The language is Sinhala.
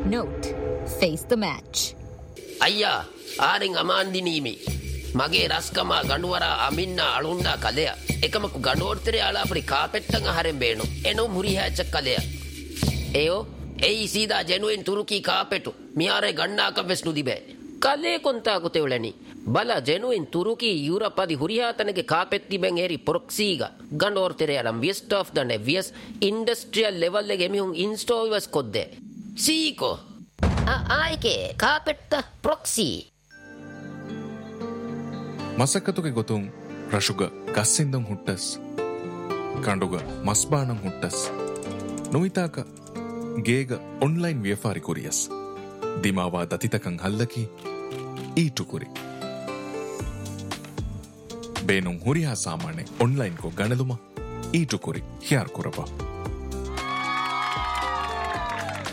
Note: face the match. අයියා ආරෙන් අමාන්දිනීමේ මගේ රස්කම ගණුවරා අමින්න අලුන්නා කලය එකමක ගණෝර්තරය අලා අපරි කාපෙට්ටන් අහරෙන් බේනු එනෝ මුරිහැච්ච කලය ඒයෝ එයි සීදා ජෙනුවෙන් තුරුකී කාපෙටු මියාරේ ගන්නාක වෙස්නු දිබෑ කලේ කොන්තාකු තෙවලනි බල ජෙනුවෙන් තුරුකී යුරපදි හුරියාතනගේ කාපෙත් දිබෙන් ඒරි ප්‍රොක්සීග ගණෝර්තරය අලම් වියස්ට ඔෆ් දන වියස් ඉන්ඩස්ට්‍රියල් ලෙවල් එක එමිහුන් ඉන්ස්ටෝ විවස් කොද්දේ සීකෝ ආයිකේ කාපෙට්ට ප්‍රොක්සී ಮಸಕ್ಕತುಗೆ ಗೊತ್ತುಂ ರಶುಗ ಕಸ್ಸಿಂದಂ ಹುಟ್ಟಸ್ ಕಂಡುಗ ಮಸ್ಬಾಣಂ ಹುಟ್ಟಸ್ ನುಯಿತಾಕ ಗೇಗ ಆನ್ಲೈನ್ ವ್ಯಾಪಾರಿ ಕುರಿಯಸ್ ದಿಮಾವಾ ದತಿತಕಂ ಹಲ್ಲಕಿ ಈಟು ಕುರಿ ಬೇನುಂ ಹುರಿಯಾ ಸಾಮಾನ್ಯ ಆನ್ಲೈನ್ ಕೊ ಗಣಲುಮ ಈಟು ಕುರಿ ಹ್ಯಾರ್ ಕುರಪ